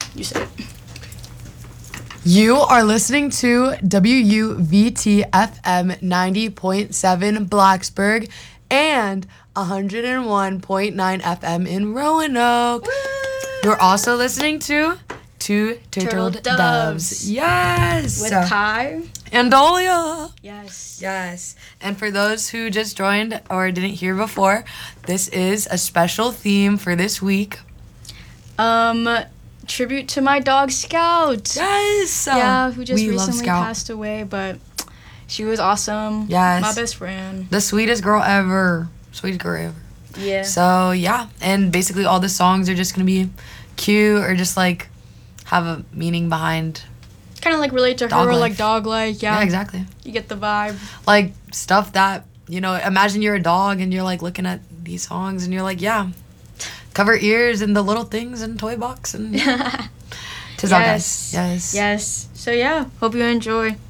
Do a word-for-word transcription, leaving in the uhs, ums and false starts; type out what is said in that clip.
You said it. You are listening to W U V T F M ninety point seven Blacksburg and one hundred one point nine F M in Roanoke. Woo! You're also listening to Two Turtled Turtle Doves. Doves. Yes. With Kai. And Dolia. Yes. Yes. And for those who just joined or didn't hear before, this is a special theme for this week. Um, tribute to my dog Scout. Yes. Yeah, who just we love recently Scout. passed away, but she was awesome. Yes. My best friend. The sweetest girl ever. Sweetest girl ever. Yeah. So, yeah. And basically all the songs are just going to be cute or just, like, have a meaning behind. Kind of, like, relate to Dog her, life. like, dog-like. Yeah. Yeah, exactly. You get the vibe. Like, stuff that, you know, imagine you're a dog and you're, like, looking at these songs and you're like, yeah, cover ears and the little things and toy box and, yeah. Tis all, guys. Yes. Yes. So, yeah. Hope you enjoy.